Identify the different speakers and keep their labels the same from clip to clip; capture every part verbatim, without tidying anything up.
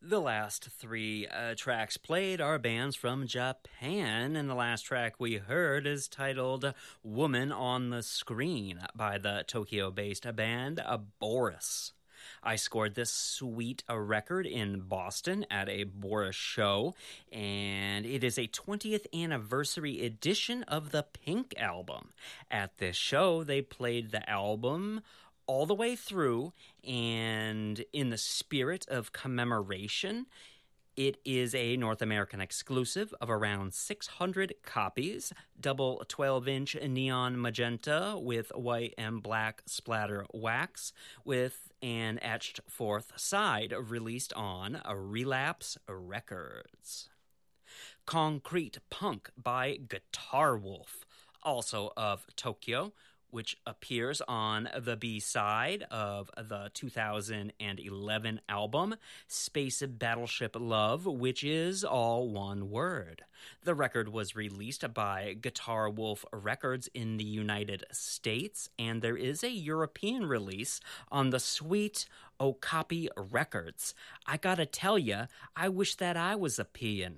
Speaker 1: The last three uh, tracks played are bands from Japan, and the last track we heard is titled Woman on the Screen by the Tokyo-based band uh, Boris. I scored this sweet uh, record in Boston at a Boris show, and it is a twentieth anniversary edition of the Pink album. At this show, they played the album all the way through, and in the spirit of commemoration, it is a North American exclusive of around six hundred copies, double twelve-inch neon magenta with white and black splatter wax, with an etched fourth side released on Relapse Records. Concrete Punk by Guitar Wolf, also of Tokyo, which appears on the B-side of the two thousand eleven album, Space Battleship Love, which is all one word. The record was released by Guitar Wolf Records in the United States, and there is a European release on the sweet Okapi Records. I gotta tell ya, I wish that I was a peon.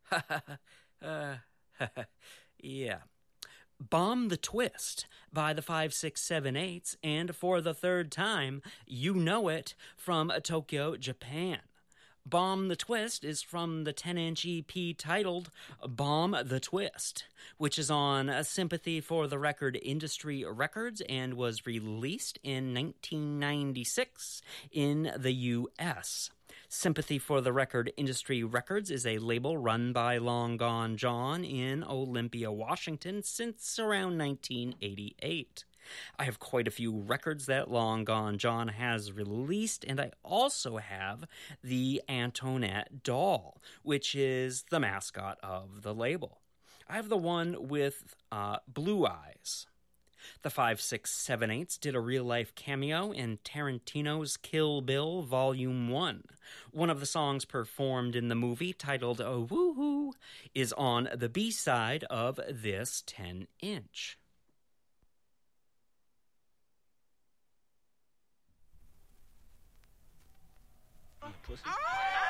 Speaker 1: uh, yeah. Bomb the Twist by the five six seven eights, and for the third time, You Know It from Tokyo, Japan. Bomb the Twist is from the ten-inch E P titled Bomb the Twist, which is on Sympathy for the Record Industry Records and was released in nineteen ninety-six in the U S Sympathy for the Record Industry Records is a label run by Long Gone John in Olympia, Washington since around nineteen eighty-eight. I have quite a few records that Long Gone John has released, and I also have the Antoinette doll, which is the mascot of the label. I have the one with uh, blue eyes. The five six seven eights did a real-life cameo in Tarantino's Kill Bill Volume one. One of the songs performed in the movie, titled Oh Woohoo, is on the B-side of this ten-inch.
Speaker 2: Pussy.